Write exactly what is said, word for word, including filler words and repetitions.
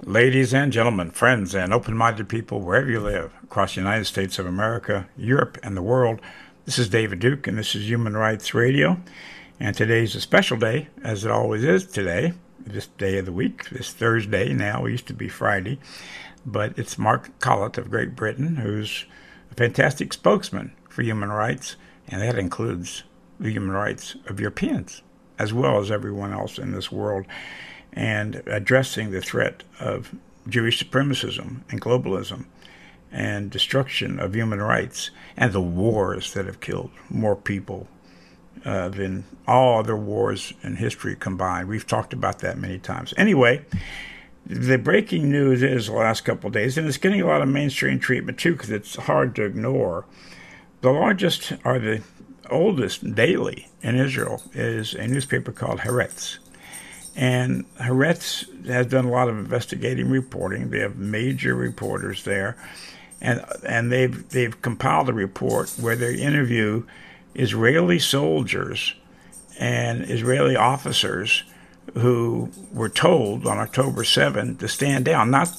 Ladies and gentlemen, friends, and open-minded people wherever you live across the United States of America, Europe, and the world, this is David Duke, and this is Human Rights Radio. And today's a special day, as it always is today, this day of the week, this Thursday now. It used to be Friday. But it's Mark Collett of Great Britain, who's a fantastic spokesman for human rights, and that includes the human rights of Europeans, as well as everyone else in this world, and addressing the threat of Jewish supremacism and globalism and destruction of human rights and the wars that have killed more people uh, than all other wars in history combined. We've talked about that many times. Anyway, the breaking news is the last couple of days, and it's getting a lot of mainstream treatment too because it's hard to ignore. The largest or the oldest daily in Israel is a newspaper called Haaretz. And Haaretz has done a lot of investigating reporting. They have major reporters there, and and they've they've compiled a report where they interview Israeli soldiers and Israeli officers who were told on October seventh to stand down, not